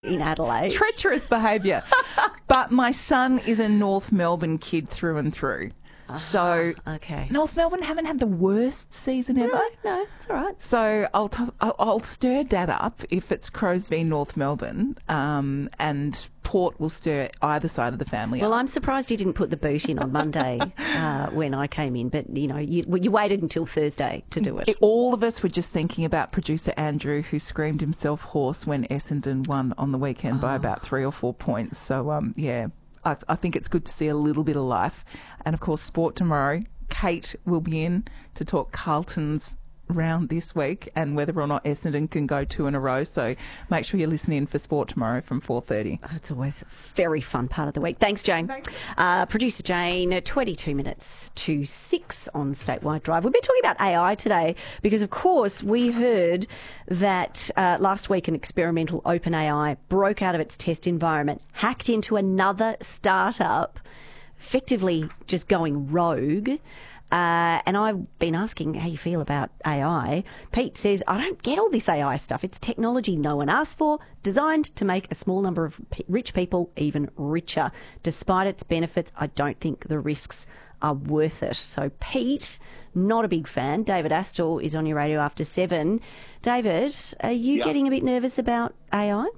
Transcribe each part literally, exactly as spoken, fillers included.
in Adelaide. Treacherous behaviour. But my son is a North Melbourne kid through and through. Uh-huh. So okay. North Melbourne haven't had the worst season ever. No, no, it's all right. So I'll t- I'll, I'll stir Dad up if it's Crows v North Melbourne, um, and Port will stir either side of the family Well, up. I'm surprised you didn't put the boot in on Monday uh, when I came in, but, you know, you, well, you waited until Thursday to do it. it. All of us were just thinking about producer Andrew, who screamed himself hoarse when Essendon won on the weekend oh. by about three or four points. So, um, yeah, I, I think it's good to see a little bit of life. And, of course, sport tomorrow. Kate will be in to talk Carlton's round this week and whether or not Essendon can go two in a row. So make sure you listen in for sport tomorrow from four thirty. It's always a very fun part of the week. Thanks, Jane. Thanks. Uh, Producer Jane, twenty-two minutes to six on Statewide Drive. We've been talking about A I today because, of course, we heard that uh, last week an experimental OpenAI broke out of its test environment, hacked into another startup, effectively just going rogue. Uh, and I've been asking how you feel about A I. Pete says, I don't get all this A I stuff. It's technology no one asked for, designed to make a small number of p- rich people even richer. Despite its benefits, I don't think the risks are worth it. So, Pete, not a big fan. David Astle is on your radio after seven. David, are you yeah. getting a bit nervous about A I?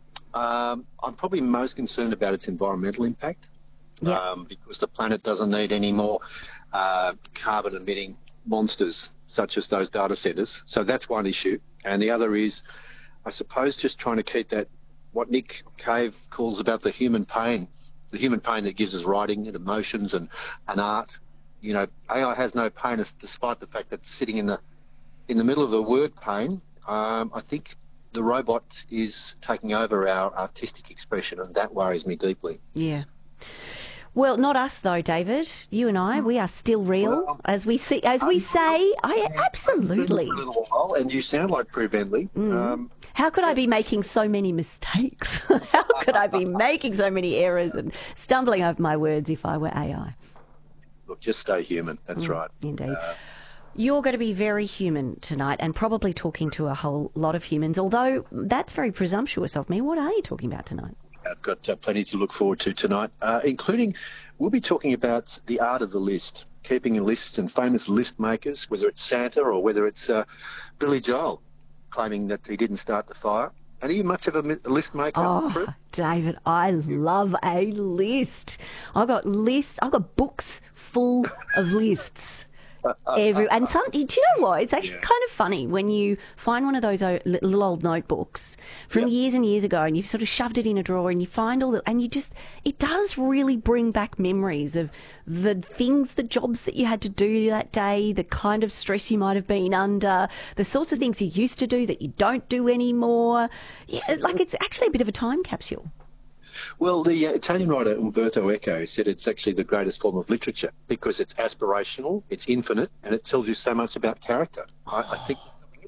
Um, I'm probably most concerned about its environmental impact. Yep. Um, because the planet doesn't need any more uh, carbon-emitting monsters such as those data centres. So that's one issue. And the other is, I suppose, just trying to keep that, what Nick Cave calls about the human pain, the human pain that gives us writing and emotions and, and art. You know, A I has no pain, despite the fact that it's sitting in the in the middle of the word pain. Um, I think the robot is taking over our artistic expression, and that worries me deeply. Yeah. Well, not us though, David. You and I, we are still real, well, as we see, as we say. I absolutely. For a little while, and you sound like Prue Bentley. Mm. Um, How could I be making so many mistakes? How could I be making so many errors and stumbling over my words if I were A I? Look, just stay human. That's mm, right. Indeed. Uh, You're going to be very human tonight and probably talking to a whole lot of humans, although that's very presumptuous of me. What are you talking about tonight? I've got uh, plenty to look forward to tonight, uh, including we'll be talking about the art of the list, keeping lists and famous list makers, whether it's Santa or whether it's uh, Billy Joel, claiming that he didn't start the fire. Are you much of a list maker? Oh, Prue? David, I love a list. I've got lists. I've got books full of lists. Every and some, do you know what? It's actually yeah. kind of funny when you find one of those o- little old notebooks from yep. years and years ago, and you've sort of shoved it in a drawer, and you find all the, and you just, it does really bring back memories of the things, the jobs that you had to do that day, the kind of stress you might have been under, the sorts of things you used to do that you don't do anymore. Yeah, like it's actually a bit of a time capsule. Well, the uh, Italian writer Umberto Eco said it's actually the greatest form of literature because it's aspirational, it's infinite, and it tells you so much about character. I, I think.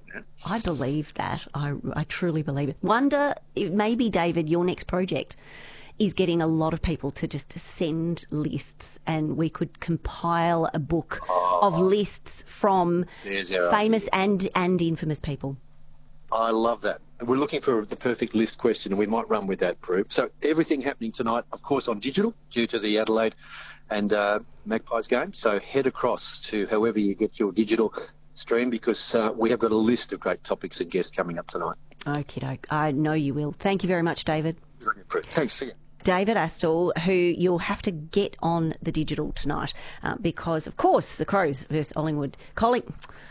I believe that. I, I truly believe it. Wonder if maybe, David, your next project is getting a lot of people to just send lists, and we could compile a book oh, of lists from famous idea. and and infamous people. I love that. We're looking for the perfect list question, and we might run with that, Prue. So everything happening tonight, of course, on digital due to the Adelaide and uh, Magpies game. So head across to however you get your digital stream because uh, we have got a list of great topics and guests coming up tonight. Okie doke. I know you will. Thank you very much, David. Thanks. See you. David Astle, who you'll have to get on the digital tonight uh, because, of course, the Crows versus Collingwood. Colling...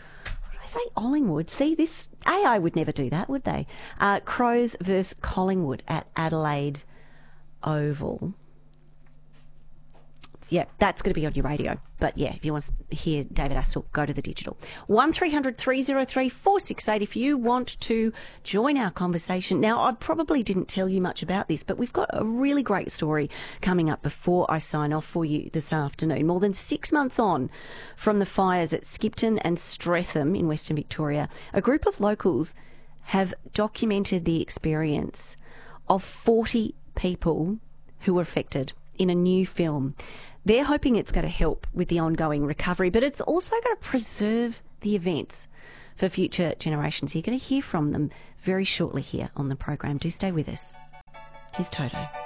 say Collingwood. See, this A I would never do that, would they? Uh, Crows versus Collingwood at Adelaide Oval. Yeah, that's going to be on your radio. But yeah, if you want to hear David Astle, go to the digital. one three hundred three oh three four six eight if you want to join our conversation. Now, I probably didn't tell you much about this, but we've got a really great story coming up before I sign off for you this afternoon. More than six months on from the fires at Skipton and Streatham in Western Victoria, a group of locals have documented the experience of forty people who were affected in a new film. They're hoping it's going to help with the ongoing recovery, but it's also going to preserve the events for future generations. You're going to hear from them very shortly here on the program. Do stay with us. Here's Toto.